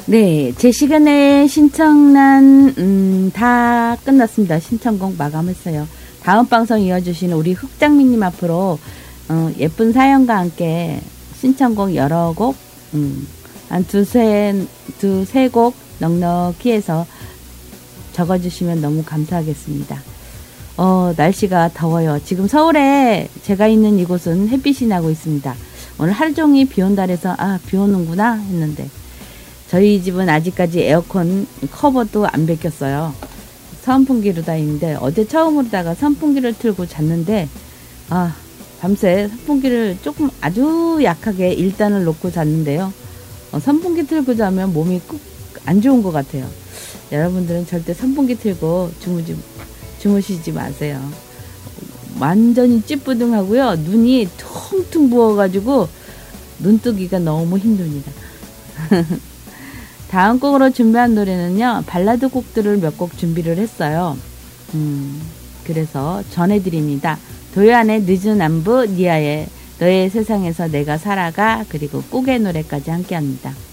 네, 제 시간에 신청란 다 끝났습니다. 신청곡 마감했어요. 다음 방송 이어주시는 우리 흑장미님 앞으로 예쁜 사연과 함께 신청곡 여러 곡, 한 두세 곡 넉넉히 해서 적어주시면 너무 감사하겠습니다. 날씨가 더워요. 지금 서울에 제가 있는 이곳은 햇빛이 나고 있습니다. 오늘 하루 종일 비 온다 그래서 비 오는구나 했는데 저희 집은 아직까지 에어컨 커버도 안 벗겼어요. 선풍기로 다니는데 어제 처음으로다가 선풍기를 틀고 잤는데 밤새 선풍기를 조금 아주 약하게 1단을 놓고 잤는데요. 선풍기 틀고 자면 몸이 꼭 안 좋은 것 같아요. 여러분들은 절대 선풍기 틀고 주무시지 마세요. 완전히 찌뿌둥하고요. 눈이 퉁퉁 부어가지고 눈뜨기가 너무 힘듭니다. 다음 곡으로 준비한 노래는요. 발라드 곡들을 몇 곡 준비를 했어요. 그래서 전해드립니다. 도요한의 늦은 안부, 니아의 너의 세상에서 내가 살아가, 그리고 꼭의 노래까지 함께합니다.